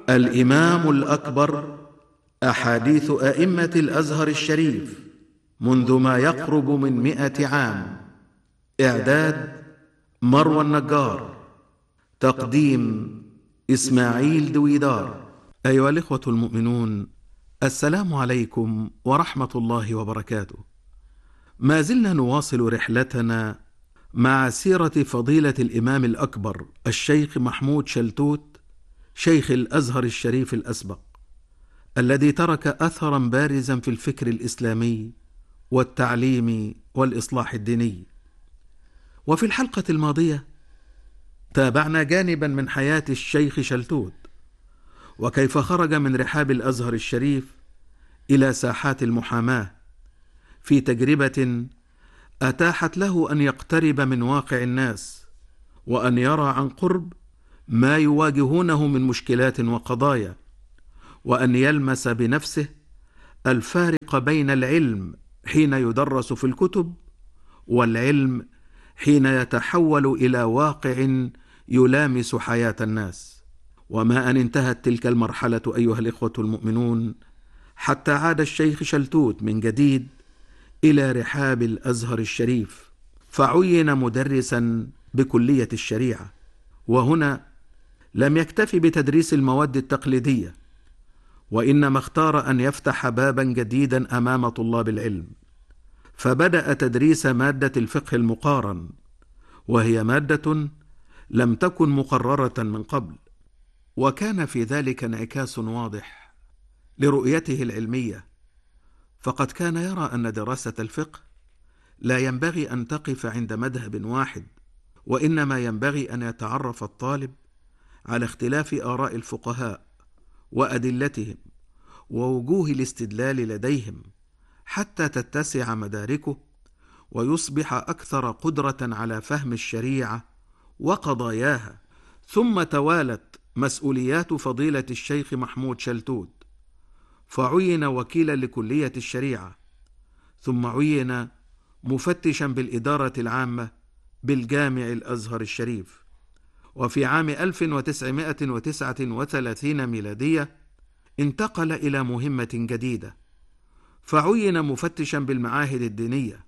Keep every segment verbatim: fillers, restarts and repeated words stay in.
الإمام الأكبر، أحاديث أئمة الأزهر الشريف منذ ما يقرب من مئة عام. إعداد مروى النجار، تقديم إسماعيل دويدار. أيها الإخوة المؤمنون، السلام عليكم ورحمة الله وبركاته. ما زلنا نواصل رحلتنا مع سيرة فضيلة الإمام الأكبر الشيخ محمود شلتوت، شيخ الأزهر الشريف الأسبق، الذي ترك أثرا بارزا في الفكر الإسلامي والتعليم والإصلاح الديني. وفي الحلقة الماضية تابعنا جانبا من حياة الشيخ شلتوت، وكيف خرج من رحاب الأزهر الشريف إلى ساحات المحاماة في تجربة أتاحت له أن يقترب من واقع الناس، وأن يرى عن قرب ما يواجهونه من مشكلات وقضايا، وأن يلمس بنفسه الفارق بين العلم حين يدرس في الكتب والعلم حين يتحول إلى واقع يلامس حياة الناس. وما أن انتهت تلك المرحلة أيها الإخوة المؤمنون حتى عاد الشيخ شلتوت من جديد إلى رحاب الأزهر الشريف، فعين مدرسا بكلية الشريعة. وهنا لم يكتف بتدريس المواد التقليدية، وإنما اختار أن يفتح بابا جديدا أمام طلاب العلم، فبدأ تدريس مادة الفقه المقارن، وهي مادة لم تكن مقررة من قبل. وكان في ذلك انعكاس واضح لرؤيته العلمية، فقد كان يرى أن دراسة الفقه لا ينبغي أن تقف عند مذهب واحد، وإنما ينبغي أن يتعرف الطالب على اختلاف آراء الفقهاء وأدلتهم ووجوه الاستدلال لديهم، حتى تتسع مداركه ويصبح أكثر قدرة على فهم الشريعة وقضاياها. ثم توالت مسؤوليات فضيلة الشيخ محمود شلتوت، فعين وكيلا لكلية الشريعة، ثم عين مفتشا بالإدارة العامة بالجامع الأزهر الشريف. وفي عام ألف وتسعمائة وتسعة وثلاثين ميلادية انتقل إلى مهمة جديدة، فعين مفتشا بالمعاهد الدينية.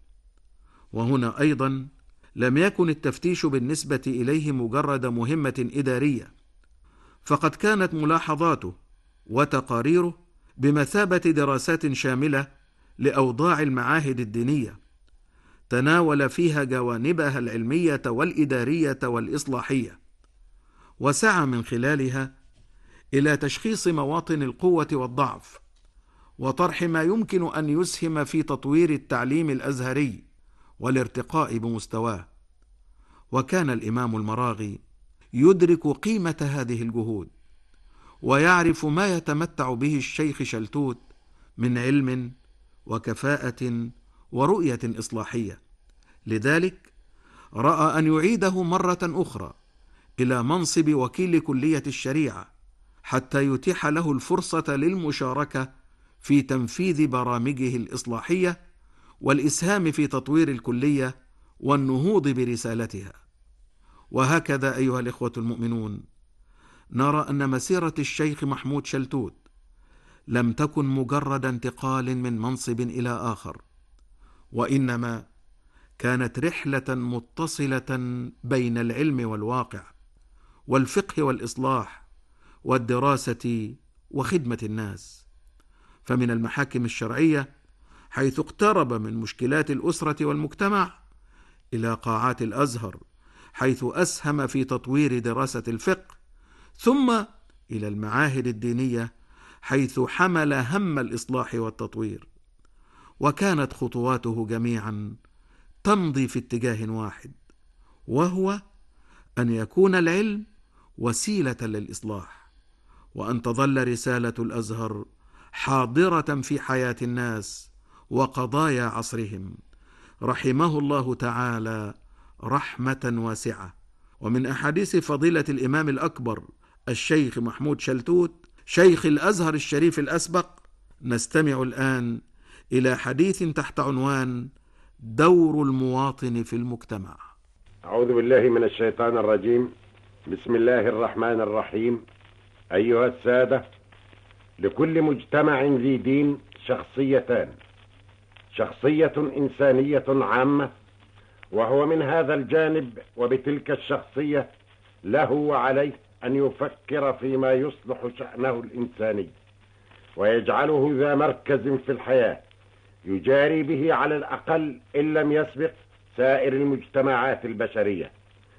وهنا أيضا لم يكن التفتيش بالنسبة إليه مجرد مهمة إدارية، فقد كانت ملاحظاته وتقاريره بمثابة دراسات شاملة لأوضاع المعاهد الدينية، تناول فيها جوانبها العلمية والإدارية والإصلاحية، وسعى من خلالها إلى تشخيص مواطن القوة والضعف، وطرح ما يمكن أن يسهم في تطوير التعليم الأزهري والارتقاء بمستواه. وكان الإمام المراغي يدرك قيمة هذه الجهود، ويعرف ما يتمتع به الشيخ شلتوت من علم وكفاءة ورؤية إصلاحية، لذلك رأى أن يعيده مرة أخرى إلى منصب وكيل كلية الشريعة، حتى يتيح له الفرصة للمشاركة في تنفيذ برامجه الإصلاحية والإسهام في تطوير الكلية والنهوض برسالتها. وهكذا أيها الإخوة المؤمنون، نرى أن مسيرة الشيخ محمود شلتوت لم تكن مجرد انتقال من منصب إلى آخر، وإنما كانت رحلة متصلة بين العلم والواقع والفقه والإصلاح والدراسة وخدمة الناس. فمن المحاكم الشرعية حيث اقترب من مشكلات الأسرة والمجتمع، إلى قاعات الأزهر حيث أسهم في تطوير دراسة الفقه، ثم إلى المعاهد الدينية حيث حمل هم الإصلاح والتطوير. وكانت خطواته جميعا تمضي في اتجاه واحد، وهو أن يكون العلم وسيلة للإصلاح، وأن تظل رسالة الأزهر حاضرة في حياة الناس وقضايا عصرهم، رحمه الله تعالى رحمة واسعة. ومن أحاديث فضيلة الإمام الأكبر الشيخ محمود شلتوت، شيخ الأزهر الشريف الأسبق، نستمع الآن إلى حديث تحت عنوان دور المواطن في المجتمع. أعوذ بالله من الشيطان الرجيم. بسم الله الرحمن الرحيم. أيها السادة، لكل مجتمع ذي دين شخصيتان: شخصية إنسانية عامة، وهو من هذا الجانب وبتلك الشخصية له وعليه أن يفكر فيما يصلح شأنه الإنساني ويجعله ذا مركز في الحياة يجاري به على الأقل إن لم يسبق سائر المجتمعات البشرية.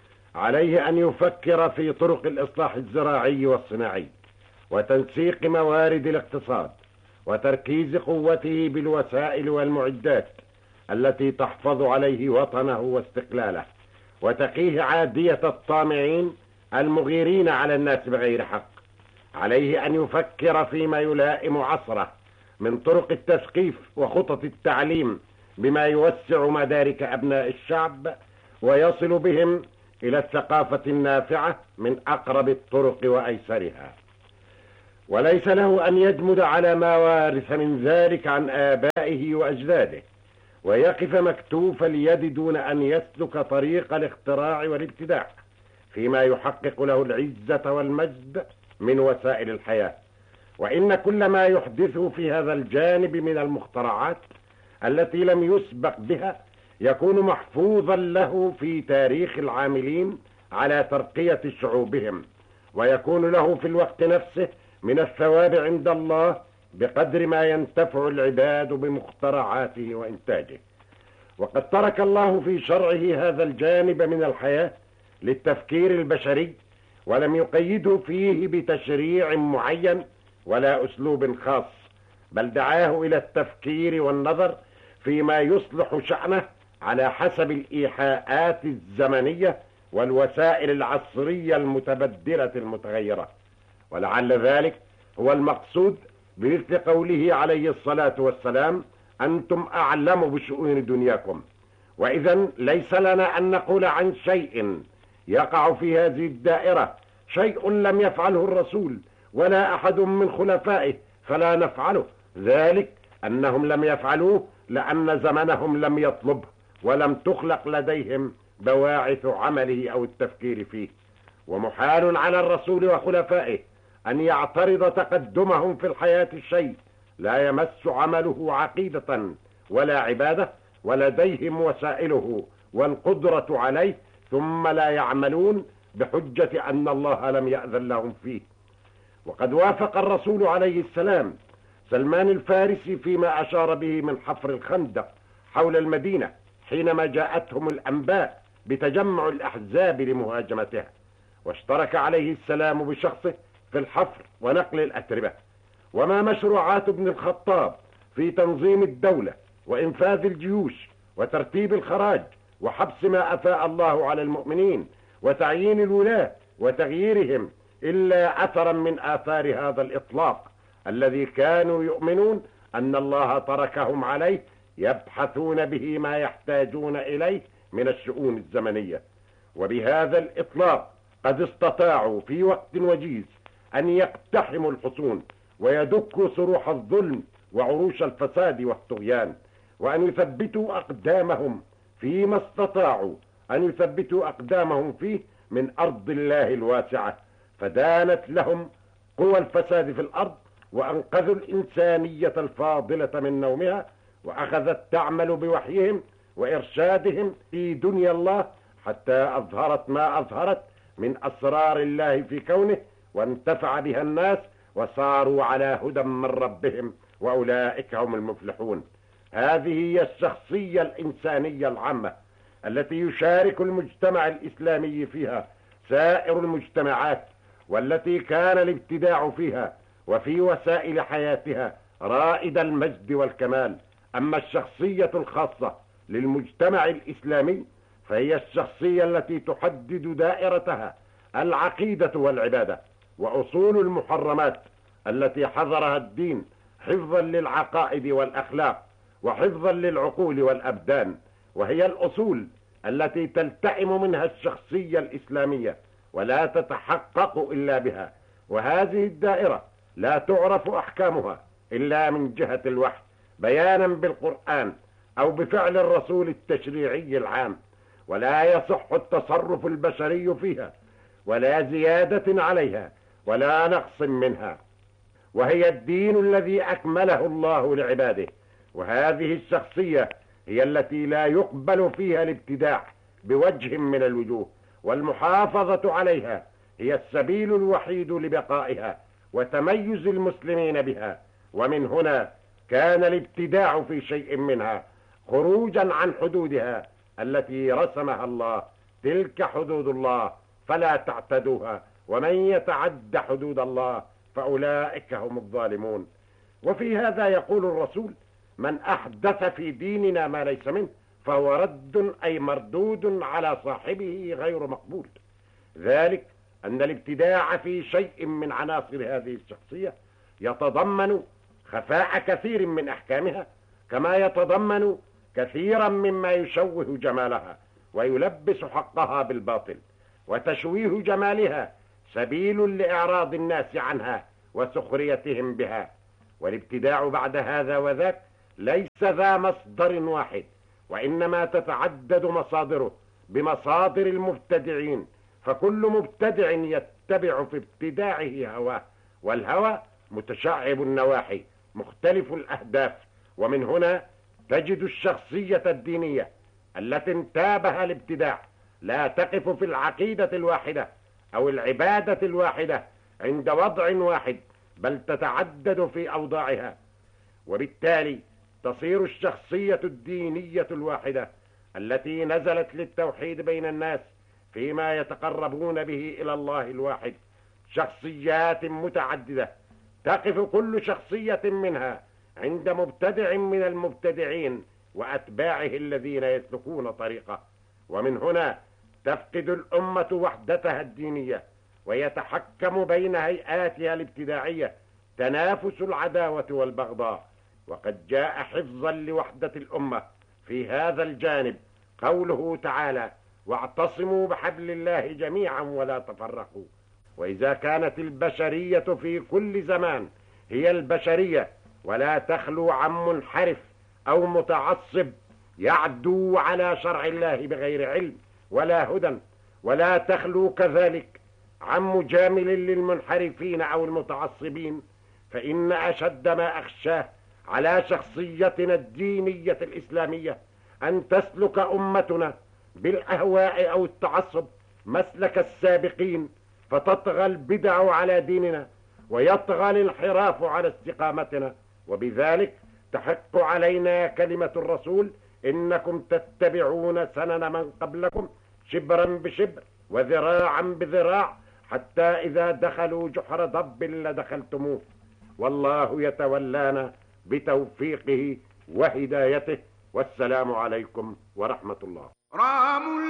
عليه أن يفكر في طرق الإصلاح الزراعي والصناعي وتنسيق موارد الاقتصاد وتركيز قوته بالوسائل والمعدات التي تحفظ عليه وطنه واستقلاله وتقيه عادية الطامعين المغيرين على الناس بغير حق. عليه أن يفكر فيما يلائم عصره من طرق التثقيف وخطط التعليم بما يوسع مدارك أبناء الشعب ويصل بهم إلى الثقافة النافعة من أقرب الطرق وأيسرها. وليس له أن يجمد على ما وارث من ذلك عن آبائه وأجداده ويقف مكتوف اليد دون أن يسلك طريق الاختراع والابتداع فيما يحقق له العزة والمجد من وسائل الحياة. وإن كل ما يحدثه في هذا الجانب من المخترعات التي لم يسبق بها يكون محفوظا له في تاريخ العاملين على ترقية شعوبهم، ويكون له في الوقت نفسه من الثواب عند الله بقدر ما ينتفع العباد بمخترعاته وإنتاجه. وقد ترك الله في شرعه هذا الجانب من الحياة للتفكير البشري، ولم يقيده فيه بتشريع معين ولا أسلوب خاص، بل دعاه إلى التفكير والنظر فيما يصلح شأنه على حسب الإيحاءات الزمنية والوسائل العصرية المتبدلة المتغيرة. ولعل ذلك هو المقصود بمثل قوله عليه الصلاة والسلام: أنتم أعلم بشؤون دنياكم. وإذن ليس لنا أن نقول عن شيء يقع في هذه الدائرة شيء لم يفعله الرسول ولا أحد من خلفائه فلا نفعله، ذلك أنهم لم يفعلوه لأن زمنهم لم يطلبه ولم تخلق لديهم بواعث عمله أو التفكير فيه. ومحال على الرسول وخلفائه أن يعترض تقدمهم في الحياة الشيء لا يمس عمله عقيدة ولا عبادة ولديهم وسائله والقدرة عليه ثم لا يعملون بحجة أن الله لم يأذن لهم فيه. وقد وافق الرسول عليه السلام سلمان الفارسي فيما أشار به من حفر الخندق حول المدينة حينما جاءتهم الأنباء بتجمع الأحزاب لمهاجمتها، واشترك عليه السلام بشخصه في الحفر ونقل الأتربة. وما مشروعات ابن الخطاب في تنظيم الدولة وإنفاذ الجيوش وترتيب الخراج وحبس ما أفاء الله على المؤمنين وتعيين الولاة وتغييرهم إلا أثرا من آثار هذا الإطلاق الذي كانوا يؤمنون أن الله تركهم عليه يبحثون به ما يحتاجون إليه من الشؤون الزمنية. وبهذا الإطلاق قد استطاعوا في وقت وجيز أن يقتحموا الحصون ويدكوا صروح الظلم وعروش الفساد والطغيان، وأن يثبتوا أقدامهم فيما استطاعوا أن يثبتوا أقدامهم فيه من أرض الله الواسعة، فدانت لهم قوى الفساد في الأرض وأنقذوا الإنسانية الفاضلة من نومها، وأخذت تعمل بوحيهم وإرشادهم في دنيا الله حتى أظهرت ما أظهرت من أسرار الله في كونه، وانتفع بها الناس وصاروا على هدى من ربهم، وأولئك هم المفلحون. هذه هي الشخصية الإنسانية العامة التي يشارك المجتمع الإسلامي فيها سائر المجتمعات، والتي كان الابتداع فيها وفي وسائل حياتها رائد المجد والكمال. أما الشخصية الخاصة للمجتمع الإسلامي فهي الشخصية التي تحدد دائرتها العقيدة والعبادة وأصول المحرمات التي حظرها الدين حفظا للعقائد والأخلاق وحفظا للعقول والأبدان، وهي الأصول التي تلتئم منها الشخصية الإسلامية ولا تتحقق إلا بها. وهذه الدائرة لا تعرف أحكامها إلا من جهة الوحي بيانا بالقرآن أو بفعل الرسول التشريعي العام، ولا يصح التصرف البشري فيها ولا زيادة عليها ولا نقص منها، وهي الدين الذي أكمله الله لعباده. وهذه الشخصية هي التي لا يقبل فيها الابتداع بوجه من الوجوه، والمحافظة عليها هي السبيل الوحيد لبقائها وتميز المسلمين بها. ومن هنا كان الابتداع في شيء منها خروجا عن حدودها التي رسمها الله. تلك حدود الله فلا تعتدوها، ومن يتعد حدود الله فأولئك هم الظالمون. وفي هذا يقول الرسول: من أحدث في ديننا ما ليس منه فهو رد، أي مردود على صاحبه غير مقبول. ذلك أن الابتداع في شيء من عناصر هذه الشخصية يتضمن خفاء كثير من أحكامها، كما يتضمن كثيرا مما يشوه جمالها ويلبس حقها بالباطل. وتشويه جمالها سبيل لإعراض الناس عنها وسخريتهم بها. والابتداع بعد هذا وذاك ليس ذا مصدر واحد، وإنما تتعدد مصادره بمصادر المبتدعين، فكل مبتدع يتبع في ابتداعه هواه، والهوى متشعب النواحي مختلف الأهداف. ومن هنا تجد الشخصية الدينية التي انتابها الابتداع لا تقف في العقيدة الواحدة أو العبادة الواحدة عند وضع واحد، بل تتعدد في أوضاعها. وبالتالي تصير الشخصية الدينية الواحدة التي نزلت للتوحيد بين الناس فيما يتقربون به إلى الله الواحد شخصيات متعددة، تقف كل شخصية منها عند مبتدع من المبتدعين وأتباعه الذين يسلكون طريقه. ومن هنا تفقد الأمة وحدتها الدينية، ويتحكم بين هيئاتها الابتداعية تنافس العداوة والبغضاء. وقد جاء حفظا لوحدة الأمة في هذا الجانب قوله تعالى: واعتصموا بحبل الله جميعا ولا تفرقوا. وإذا كانت البشرية في كل زمان هي البشرية ولا تخلو عن منحرف أو متعصب يعدو على شرع الله بغير علم ولا هدى، ولا تخلو كذلك عن مجامل للمنحرفين أو المتعصبين، فإن أشد ما أخشاه على شخصيتنا الدينية الإسلامية أن تسلك أمتنا بالأهواء أو التعصب مسلك السابقين، فتطغى البدع على ديننا ويطغى الانحراف على استقامتنا. وبذلك تحق علينا كلمة الرسول: إنكم تتبعون سنن من قبلكم شبرا بشبر وذراعا بذراع حتى إذا دخلوا جحر ضب لدخلتموه، والله يتولانا بتوفيقه وهدايته. والسلام عليكم ورحمة الله. رام